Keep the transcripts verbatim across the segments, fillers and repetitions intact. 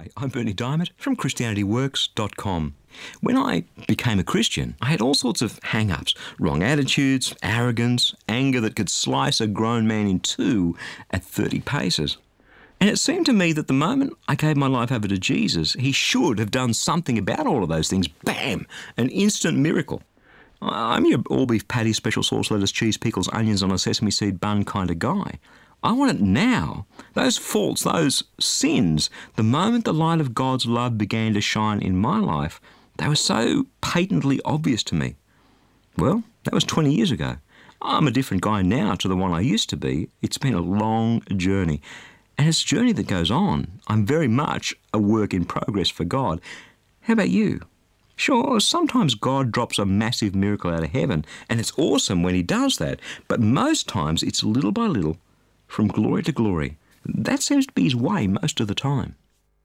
Hi, I'm Berni Dymet from Christianity Works dot com. When I became a Christian, I had all sorts of hang-ups, wrong attitudes, arrogance, anger that could slice a grown man in two at thirty paces. And it seemed to me that the moment I gave my life over to Jesus, he should have done something about all of those things. Bam! An instant miracle. I'm your all-beef patty, special sauce, lettuce, cheese, pickles, onions on a sesame seed bun kind of guy. I want it now. Those faults, those sins, the moment the light of God's love began to shine in my life, they were so patently obvious to me. Well, that was twenty years ago. I'm a different guy now to the one I used to be. It's been a long journey. And it's a journey that goes on. I'm very much a work in progress for God. How about you? Sure, sometimes God drops a massive miracle out of heaven, and it's awesome when he does that. But most times it's little by little, from glory to glory. That seems to be his way most of the time.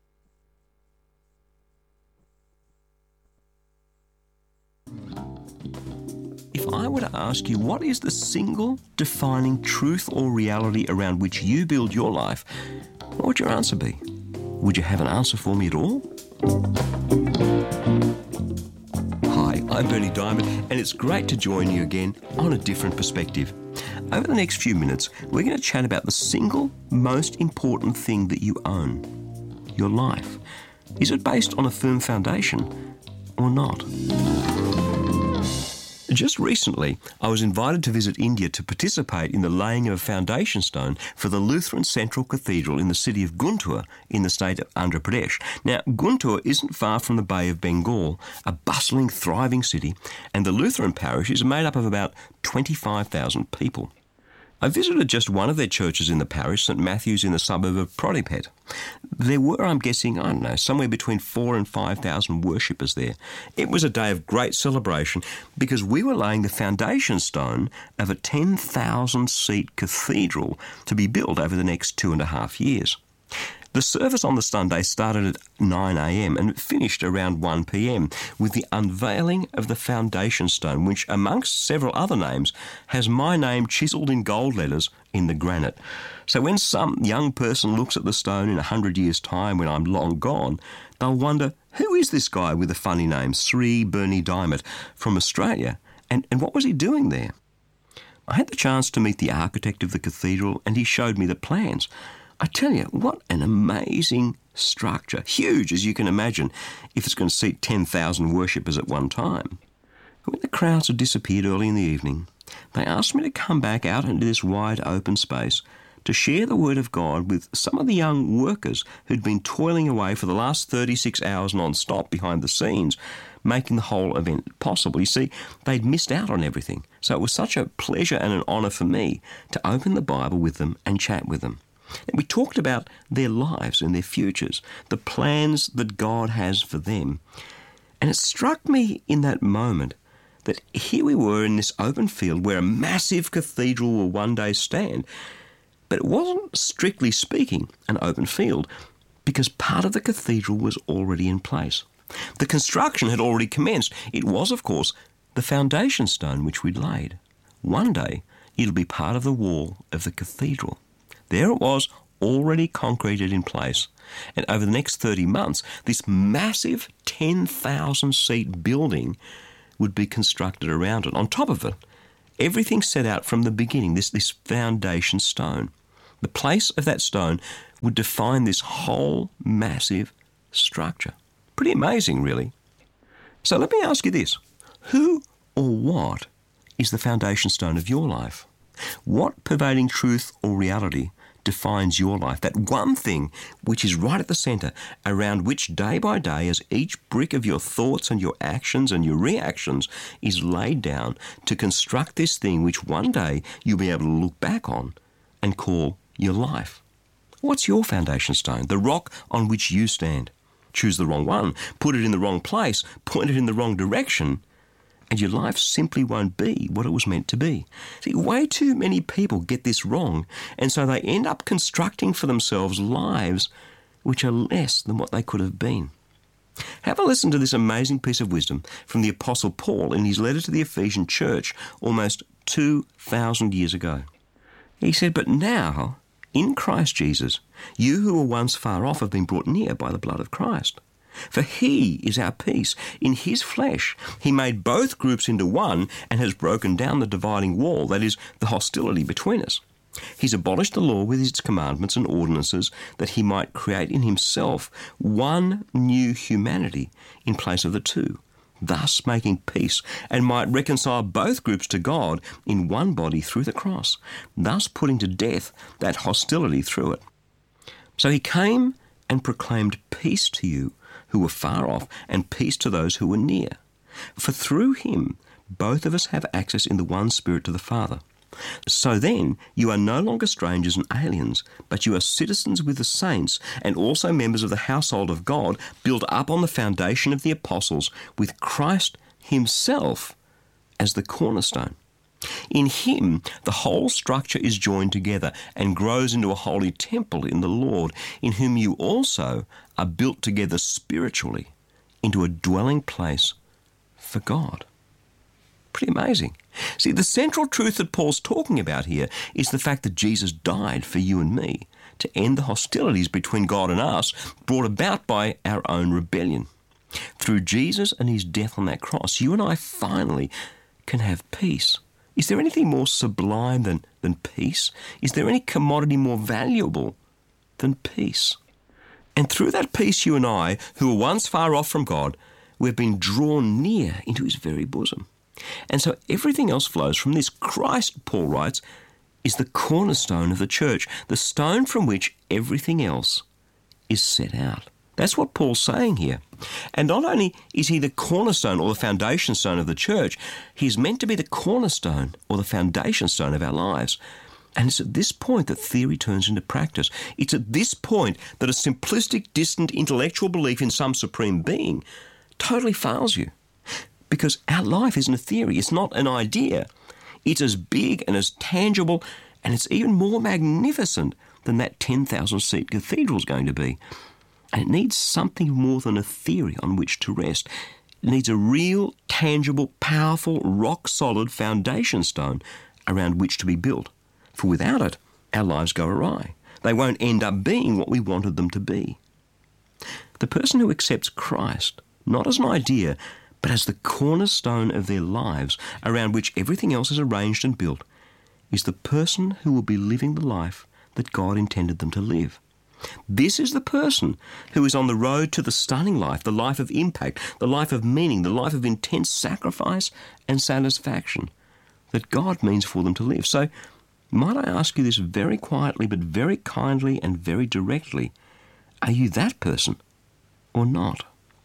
If I were to ask you what is the single defining truth or reality around which you build your life, what would your answer be? Would you have an answer for me at all? Hi, I'm Berni Dymet, and it's great to join you again on a different perspective. Over the next few minutes, we're going to chat about the single most important thing that you own, your life. Is it based on a firm foundation or not? Just recently, I was invited to visit India to participate in the laying of a foundation stone for the Lutheran Central Cathedral in the city of Guntur in the state of Andhra Pradesh. Now, Guntur isn't far from the Bay of Bengal, a bustling, thriving city, and the Lutheran parish is made up of about twenty-five thousand people. I visited just one of their churches in the parish, St Matthew's in the suburb of Prodipet. There were, I'm guessing, I don't know, somewhere between four and five thousand worshippers there. It was a day of great celebration because we were laying the foundation stone of a ten thousand seat cathedral to be built over the next two and a half years. The service on the Sunday started at nine a.m. and finished around one p.m. with the unveiling of the foundation stone, which, amongst several other names, has my name chiselled in gold letters in the granite. So when some young person looks at the stone in a hundred years' time when I'm long gone, they'll wonder, who is this guy with the funny name, Sri Berni Dymet, from Australia, and, and what was he doing there? I had the chance to meet the architect of the cathedral, and he showed me the plans. I tell you, what an amazing structure. Huge, as you can imagine, if it's going to seat ten thousand worshippers at one time. When the crowds had disappeared early in the evening, they asked me to come back out into this wide open space to share the word of God with some of the young workers who'd been toiling away for the last thirty-six hours non-stop behind the scenes, making the whole event possible. You see, they'd missed out on everything, so it was such a pleasure and an honour for me to open the Bible with them and chat with them. And we talked about their lives and their futures, the plans that God has for them. And it struck me in that moment that here we were in this open field where a massive cathedral will one day stand. But it wasn't, strictly speaking, an open field, because part of the cathedral was already in place. The construction had already commenced. It was, of course, the foundation stone which we'd laid. One day, it'll be part of the wall of the cathedral. There it was, already concreted in place. And over the next thirty months, this massive ten thousand seat building would be constructed around it. On top of it, everything set out from the beginning, this, this foundation stone. The place of that stone would define this whole massive structure. Pretty amazing, really. So let me ask you this. Who or what is the foundation stone of your life? What pervading truth or reality defines your life? That one thing which is right at the centre, around which day by day, as each brick of your thoughts and your actions and your reactions is laid down to construct this thing which one day you'll be able to look back on and call your life. What's your foundation stone? The rock on which you stand. Choose the wrong one, put it in the wrong place, point it in the wrong direction, and your life simply won't be what it was meant to be. See, way too many people get this wrong, and so they end up constructing for themselves lives which are less than what they could have been. Have a listen to this amazing piece of wisdom from the Apostle Paul in his letter to the Ephesian church almost two thousand years ago. He said, "But now In Christ Jesus, you who were once far off have been brought near by the blood of Christ. For he is our peace. In his flesh, he made both groups into one and has broken down the dividing wall, that is, the hostility between us. He's abolished the law with its commandments and ordinances that he might create in himself one new humanity in place of the two, thus making peace, and might reconcile both groups to God in one body through the cross, thus putting to death that hostility through it. So he came and proclaimed peace to you who were far off and peace to those who were near. For through him both of us have access in the one Spirit to the Father. So then, you are no longer strangers and aliens, but you are citizens with the saints and also members of the household of God, built up on the foundation of the apostles, with Christ himself as the cornerstone. In him, the whole structure is joined together and grows into a holy temple in the Lord, in whom you also are built together spiritually into a dwelling place for God. Pretty amazing. See, the central truth that Paul's talking about here is the fact that Jesus died for you and me to end the hostilities between God and us brought about by our own rebellion. Through Jesus and his death on that cross, you and I finally can have peace. Is there anything more sublime than, than peace? Is there any commodity more valuable than peace? And through that peace, you and I, who were once far off from God, we've been drawn near into his very bosom. And so everything else flows from this. Christ, Paul writes, is the cornerstone of the church, the stone from which everything else is set out. That's what Paul's saying here. And not only is he the cornerstone or the foundation stone of the church, he's meant to be the cornerstone or the foundation stone of our lives. And it's at this point that theory turns into practice. It's at this point that a simplistic, distant, intellectual belief in some supreme being totally fails you. Because our life isn't a theory, it's not an idea. It's as big and as tangible, and it's even more magnificent than that ten thousand seat cathedral is going to be. And it needs something more than a theory on which to rest. It needs a real, tangible, powerful, rock-solid foundation stone around which to be built. For without it, our lives go awry. They won't end up being what we wanted them to be. The person who accepts Christ, not as an idea, but as the cornerstone of their lives, around which everything else is arranged and built, is the person who will be living the life that God intended them to live. This is the person who is on the road to the stunning life, the life of impact, the life of meaning, the life of intense sacrifice and satisfaction that God means for them to live. So, might I ask you this very quietly, but very kindly and very directly, are you that person or not?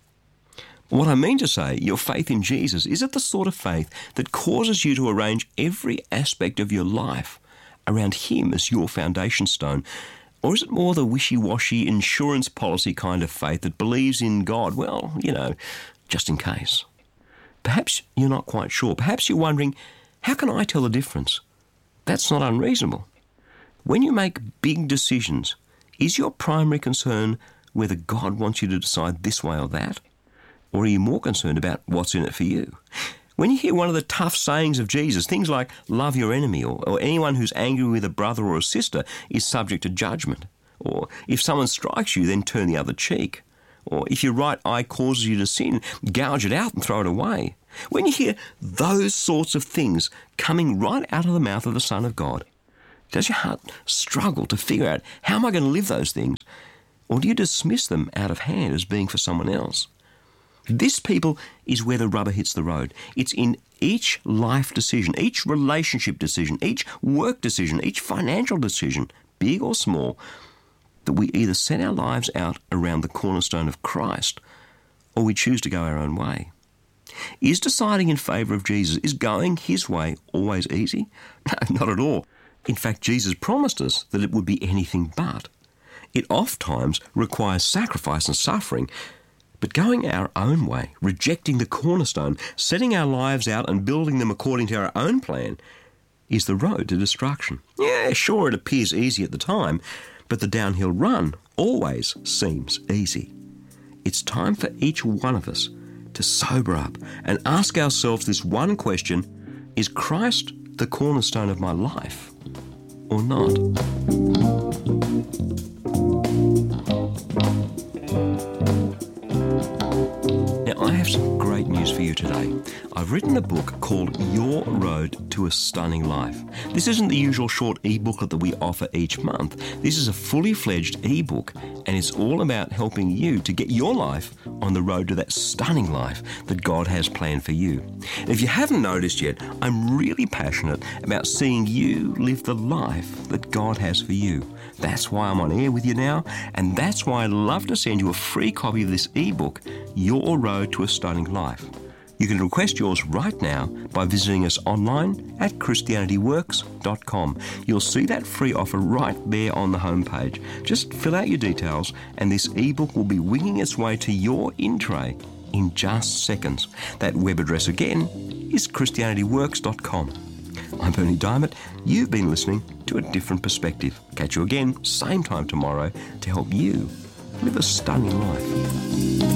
What I mean to say, your faith in Jesus, is it the sort of faith that causes you to arrange every aspect of your life around him as your foundation stone? Or is it more the wishy-washy insurance policy kind of faith that believes in God, well, you know, just in case? Perhaps you're not quite sure. Perhaps you're wondering, how can I tell the difference? That's not unreasonable. When you make big decisions, is your primary concern whether God wants you to decide this way or that? Or are you more concerned about what's in it for you? When you hear one of the tough sayings of Jesus, things like love your enemy, or, or anyone who's angry with a brother or a sister is subject to judgment, or if someone strikes you, then turn the other cheek, or if your right eye causes you to sin, gouge it out and throw it away. When you hear those sorts of things coming right out of the mouth of the Son of God, does your heart struggle to figure out, how am I going to live those things? Or do you dismiss them out of hand as being for someone else? This, people, is where the rubber hits the road. It's in each life decision, each relationship decision, each work decision, each financial decision, big or small, that we either set our lives out around the cornerstone of Christ, or we choose to go our own way. Is deciding in favour of Jesus, is going his way always easy? No, not at all. In fact, Jesus promised us that it would be anything but. It oft times requires sacrifice and suffering. But going our own way, rejecting the cornerstone, setting our lives out and building them according to our own plan, is the road to destruction. Yeah, sure, it appears easy at the time, but the downhill run always seems easy. It's time for each one of us to sober up and ask ourselves this one question: is Christ the cornerstone of my life, or not. Now, I have some great news for you today. I've written a book called Your Road to a Stunning Life. This isn't the usual short e-booklet that we offer each month. This is a fully fledged e-book, and it's all about helping you to get your life on the road to that stunning life that God has planned for you. And if you haven't noticed yet, I'm really passionate about seeing you live the life that God has for you. That's why I'm on air with you now, and that's why I'd love to send you a free copy of this e-book, Your Road to a Stunning Life. You can request yours right now by visiting us online at christianity works dot com. You'll see that free offer right there on the homepage. Just fill out your details and this ebook will be winging its way to your in-tray in just seconds. That web address again is christianity works dot com. I'm Bernie Diamond. You've been listening to A Different Perspective. Catch you again, same time tomorrow, to help you live a stunning life.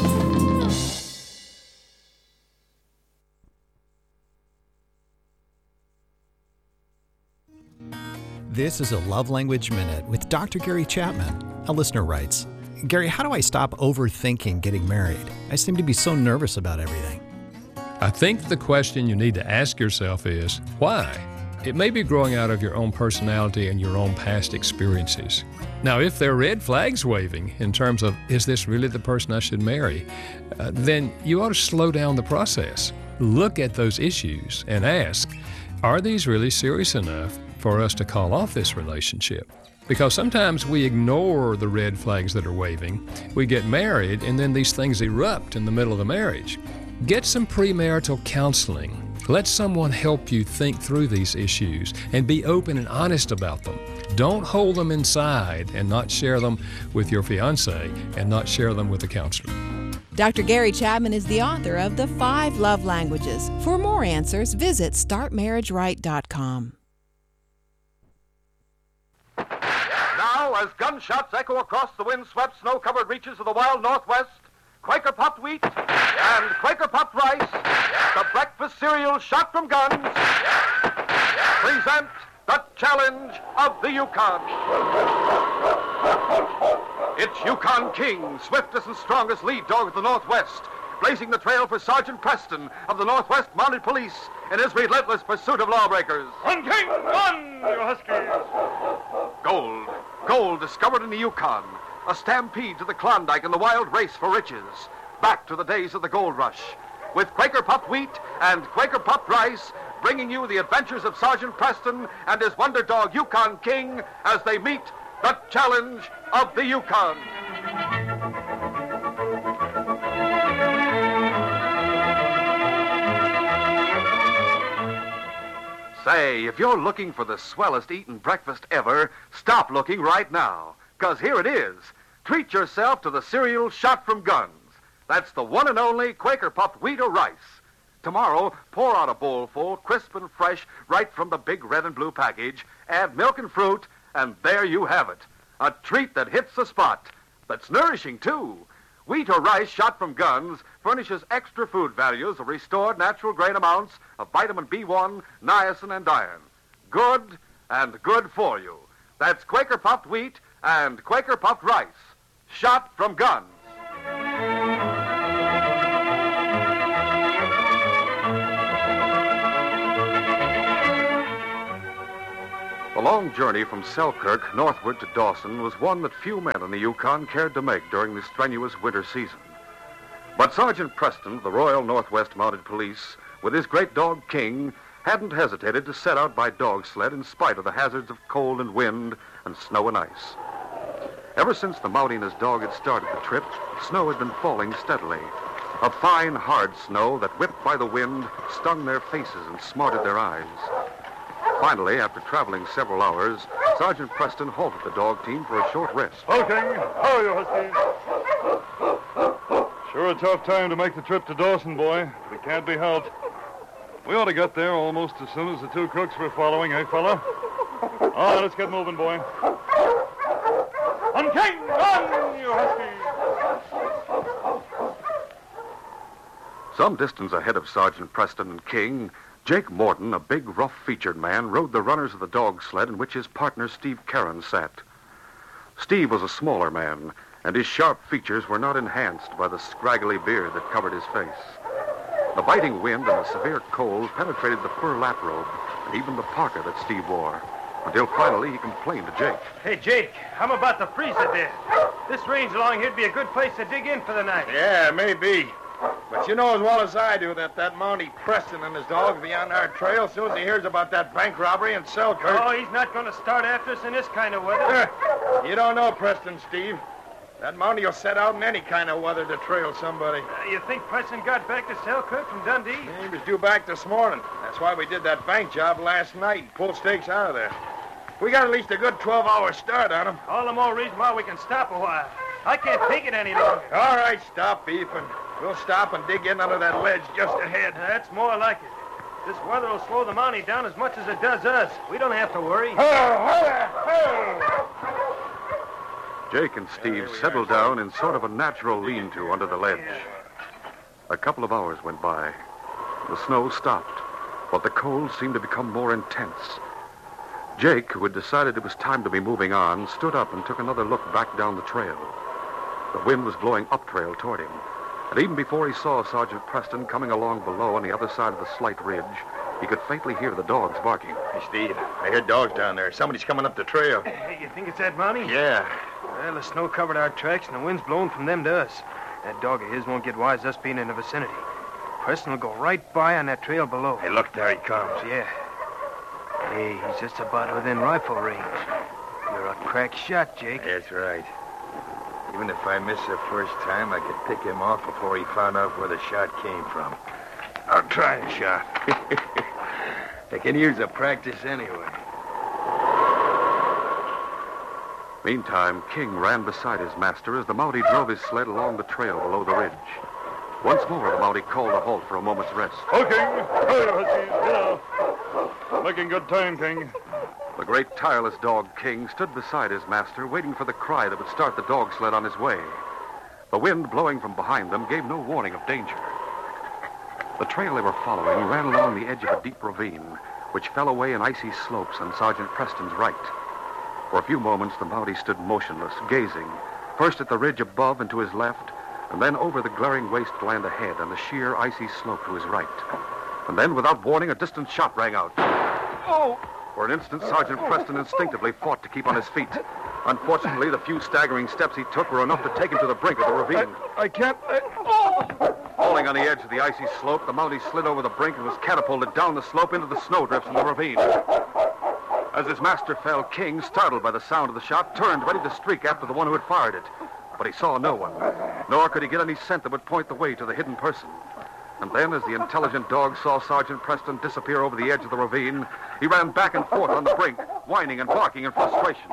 This is a Love Language Minute with Doctor Gary Chapman. A listener writes, Gary, how do I stop overthinking getting married? I seem to be so nervous about everything. I think the question you need to ask yourself is, why? It may be growing out of your own personality and your own past experiences. Now, if there are red flags waving in terms of, is this really the person I should marry? Uh, then you ought to slow down the process. Look at those issues and ask, are these really serious enough for us to call off this relationship? Because sometimes we ignore the red flags that are waving. We get married and then these things erupt in the middle of the marriage. Get some premarital counseling. Let someone help you think through these issues and be open and honest about them. Don't hold them inside and not share them with your fiancé and not share them with a counselor. Doctor Gary Chapman is the author of The Five Love Languages. For more answers, visit start marriage right dot com. Now, as gunshots echo across the wind-swept, snow-covered reaches of the wild Northwest, Quaker Puffed Wheat and Quaker Puffed Rice, the breakfast cereal shot from guns, present the challenge of the Yukon. It's Yukon King, swiftest and strongest lead dog of the Northwest, blazing the trail for Sergeant Preston of the Northwest Mounted Police in his relentless pursuit of lawbreakers. On, King! On, you huskies! Gold. Gold discovered in the Yukon. A stampede to the Klondike and the wild race for riches. Back to the days of the gold rush. With Quaker Puffed Wheat and Quaker Puffed Rice, bringing you the adventures of Sergeant Preston and his wonder dog Yukon King as they meet the challenge of the Yukon. Say, if you're looking for the swellest eating breakfast ever, stop looking right now. Because here it is. Treat yourself to the cereal shot from guns. That's the one and only Quaker Puffed Wheat or Rice. Tomorrow, pour out a bowl full, crisp and fresh, right from the big red and blue package. Add milk and fruit, and there you have it. A treat that hits the spot. That's nourishing, too. Wheat or rice shot from guns furnishes extra food values of restored natural grain amounts of vitamin B one, niacin, and iron. Good and good for you. That's Quaker Puffed Wheat and Quaker Puffed Rice, shot from guns. The long journey from Selkirk northward to Dawson was one that few men in the Yukon cared to make during the strenuous winter season. But Sergeant Preston of the Royal Northwest Mounted Police, with his great dog King, hadn't hesitated to set out by dog sled in spite of the hazards of cold and wind and snow and ice. Ever since the Mountie and his dog had started the trip, snow had been falling steadily. A fine, hard snow that, whipped by the wind, stung their faces and smarted their eyes. Finally, after traveling several hours, Sergeant Preston halted the dog team for a short rest. Well, King, how are you, huskies? Sure a tough time to make the trip to Dawson, boy. But it can't be helped. We ought to get there almost as soon as the two crooks we're following, eh, fella? All right, let's get moving, boy. On, King! On, you huskies! Some distance ahead of Sergeant Preston and King, Jake Morton, a big, rough-featured man, rode the runners of the dog sled in which his partner Steve Caron sat. Steve was a smaller man, and his sharp features were not enhanced by the scraggly beard that covered his face. The biting wind and the severe cold penetrated the fur lap robe and even the parka that Steve wore, until finally he complained to Jake. Hey, Jake, I'm about to freeze to death. This range along here'd be a good place to dig in for the night. Yeah, maybe. But you know as well as I do that that Mountie Preston and his dogs will be on our trail as soon as he hears about that bank robbery in Selkirk. Oh, he's not going to start after us in this kind of weather. You don't know Preston, Steve. That Mountie will set out in any kind of weather to trail somebody. Uh, you think Preston got back to Selkirk from Dundee? He was due back this morning. That's why we did that bank job last night and pulled stakes out of there. We got at least a good twelve-hour start on him. All the more reason why we can stop a while. I can't take it any longer. All right, stop beefing. We'll stop and dig in under that ledge just ahead. Uh, that's more like it. This weather will slow the Mountie down as much as it does us. We don't have to worry. Jake and Steve settled down in sort of a natural lean-to under the ledge. A couple of hours went by. The snow stopped, but the cold seemed to become more intense. Jake, who had decided it was time to be moving on, stood up and took another look back down the trail. The wind was blowing up trail toward him, and even before he saw Sergeant Preston coming along below on the other side of the slight ridge, he could faintly hear the dogs barking. Hey, Steve, I hear dogs down there. Somebody's coming up the trail. Hey, you think it's that Mountie? Yeah. Well, the snow covered our tracks, and the wind's blowing from them to us. That dog of his won't get wise us being in the vicinity. Preston will go right by on that trail below. Hey, look, there he comes. Yeah. Hey, he's just about within rifle range. You're a crack shot, Jake. That's right. Even if I miss the first time, I could pick him off before he found out where the shot came from. I'll try a shot. I can use a practice anyway. Meantime, King ran beside his master as the Mountie drove his sled along the trail below the ridge. Once more, the Mountie called a halt for a moment's rest. Okay. Hey, huskies, get out. Making good time, King. The great tireless dog, King, stood beside his master, waiting for the cry that would start the dog sled on his way. The wind blowing from behind them gave no warning of danger. The trail they were following ran along the edge of a deep ravine, which fell away in icy slopes on Sergeant Preston's right. For a few moments, the Mountie stood motionless, gazing, first at the ridge above and to his left, and then over the glaring wasteland ahead on the sheer, icy slope to his right. And then, without warning, a distant shot rang out. Oh! For an instant, Sergeant Preston instinctively fought to keep on his feet. Unfortunately, the few staggering steps he took were enough to take him to the brink of the ravine. I, I can't... I, oh! Falling on the edge of the icy slope, the Mountie slid over the brink and was catapulted down the slope into the snowdrifts in the ravine. As his master fell, King, startled by the sound of the shot, turned ready to streak after the one who had fired it. But he saw no one, nor could he get any scent that would point the way to the hidden person. And then, as the intelligent dog saw Sergeant Preston disappear over the edge of the ravine, he ran back and forth on the brink, whining and barking in frustration.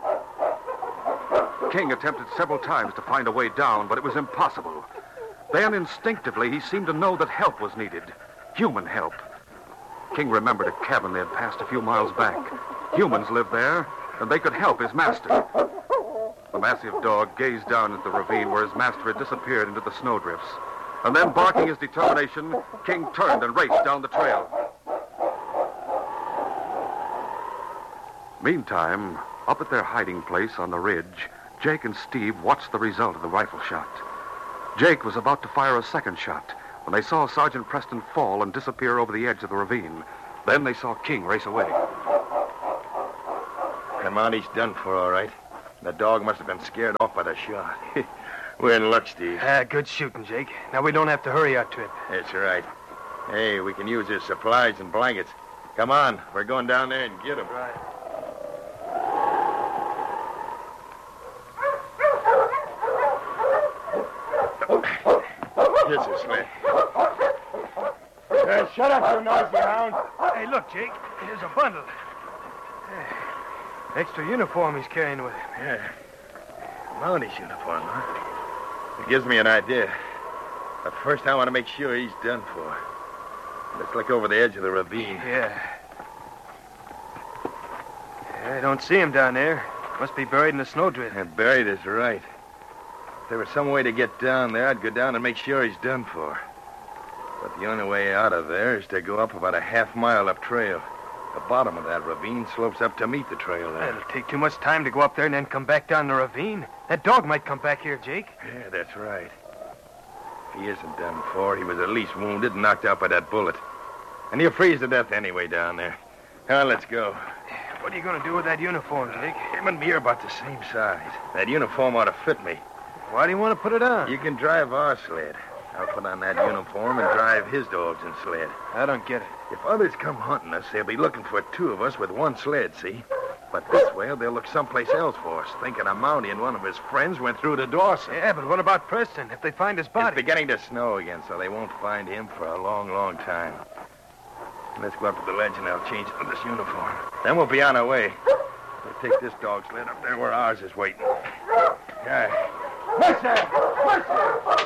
King attempted several times to find a way down, but it was impossible. Then, instinctively, he seemed to know that help was needed. Human help. King remembered a cabin they had passed a few miles back. Humans lived there, and they could help his master. The massive dog gazed down at the ravine where his master had disappeared into the snowdrifts. And then, barking his determination, King turned and raced down the trail. Meantime, up at their hiding place on the ridge, Jake and Steve watched the result of the rifle shot. Jake was about to fire a second shot when they saw Sergeant Preston fall and disappear over the edge of the ravine. Then they saw King race away. Come on, he's done for, all right. The dog must have been scared off by the shot. We're in luck, Steve. Ah, good shooting, Jake. Now we don't have to hurry our trip. That's right. Hey, we can use his supplies and blankets. Come on, we're going down there and get him. Right. Here's his sled. Uh, shut up, you noisy hound. Hey, look, Jake. Here's a bundle. Uh, extra uniform he's carrying with him. Yeah. Mountie's uniform, huh? It gives me an idea. But first, I want to make sure he's done for. Let's look over the edge of the ravine. Yeah. I don't see him down there. Must be buried in the snowdrift. And buried is right. If there was some way to get down there, I'd go down and make sure he's done for. But the only way out of there is to go up about a half mile up trail. The bottom of that ravine slopes up to meet the trail there. It'll take too much time to go up there and then come back down the ravine. That dog might come back here, Jake. Yeah, that's right. If he isn't done for, he was at least wounded and knocked out by that bullet. And he'll freeze to death anyway down there. Now, let's go. What are you going to do with that uniform, Jake? Him and me are about the same size. That uniform ought to fit me. Why do you want to put it on? You can drive our sled. I'll put on that uniform and drive his dogs and sled. I don't get it. If others come hunting us, they'll be looking for two of us with one sled, see? But this way, they'll look someplace else for us, thinking a Mountie and one of his friends went through to Dawson. Yeah, but what about Preston, if they find his body? It's beginning to snow again, so they won't find him for a long, long time. Let's go up to the ledge and I'll change into this uniform. Then we'll be on our way. We'll take this dog sled up there where ours is waiting. Yeah. What's that? What's that?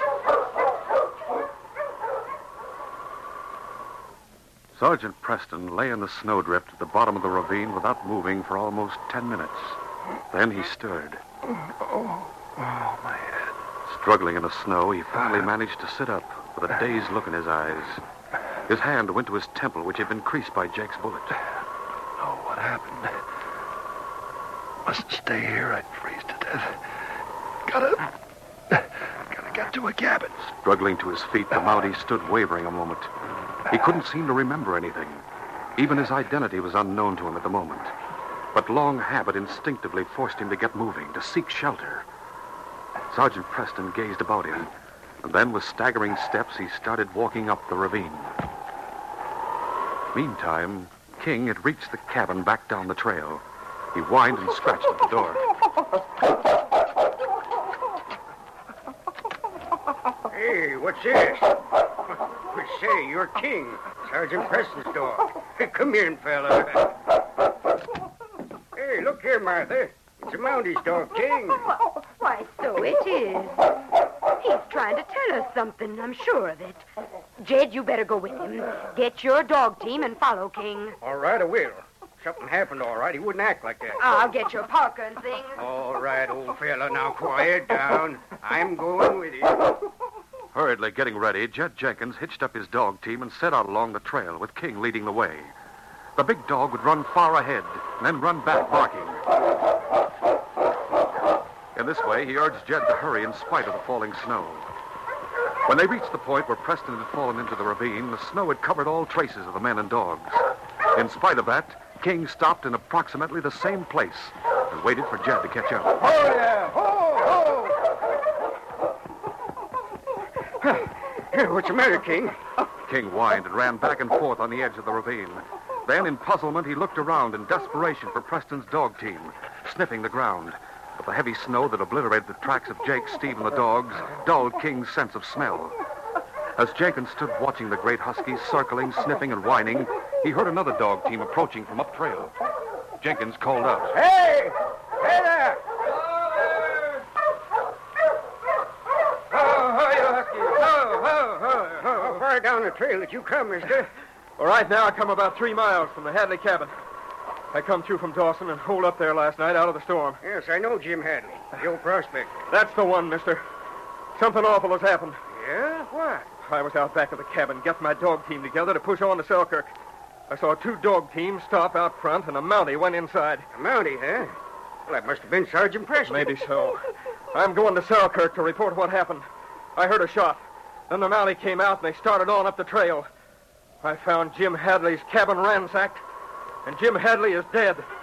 Sergeant Preston lay in the snowdrift at the bottom of the ravine without moving for almost ten minutes. Then he stirred. Oh, oh, my head. Struggling in the snow, he finally managed to sit up with a dazed look in his eyes. His hand went to his temple, which had been creased by Jake's bullet. Oh, what happened? Mustn't stay here. I'd freeze to death. Gotta... Gotta get to a cabin. Struggling to his feet, the Mountie stood wavering a moment. He couldn't seem to remember anything. Even his identity was unknown to him at the moment. But long habit instinctively forced him to get moving, to seek shelter. Sergeant Preston gazed about him, and then with staggering steps, he started walking up the ravine. Meantime, King had reached the cabin back down the trail. He whined and scratched at the door. Hey, what's this? Say, you're King, Sergeant Preston's dog. Come in, fella. Hey, look here, Martha. It's a Mountie's dog, King. Oh, why, so it is. He's trying to tell us something, I'm sure of it. Jed, you better go with him. Get your dog team and follow King. All right, I will. Something happened, all right. He wouldn't act like that. I'll get your parka and things. All right, old fella. Now, quiet down. I'm going with you. Hurriedly getting ready, Jed Jenkins hitched up his dog team and set out along the trail with King leading the way. The big dog would run far ahead and then run back barking. In this way, he urged Jed to hurry in spite of the falling snow. When they reached the point where Preston had fallen into the ravine, the snow had covered all traces of the men and dogs. In spite of that, King stopped in approximately the same place and waited for Jed to catch up. Oh, yeah. Ho, ho! Hey, what's the matter, King? King whined and ran back and forth on the edge of the ravine. Then, in puzzlement, he looked around in desperation for Preston's dog team, sniffing the ground. But the heavy snow that obliterated the tracks of Jake, Steve, and the dogs dulled King's sense of smell. As Jenkins stood watching the great huskies circling, sniffing, and whining, he heard another dog team approaching from up trail. Jenkins called out. Hey! Hey there! Ho, ho, you huskies! Ho, ho, ho, ho! How far down the trail did you come, mister? Well, right now I come about three miles from the Hadley cabin. I come through from Dawson and holed up there last night out of the storm. Yes, I know Jim Hadley, the old prospector. That's the one, mister. Something awful has happened. Yeah? What? I was out back of the cabin getting my dog team together to push on to Selkirk. I saw two dog teams stop out front, and a Mountie went inside. A Mountie, huh? Well, that must have been Sergeant Preston. Maybe so. I'm going to Selkirk to report what happened. I heard a shot. Then the Mountie came out, and they started on up the trail. I found Jim Hadley's cabin ransacked, and Jim Hadley is dead.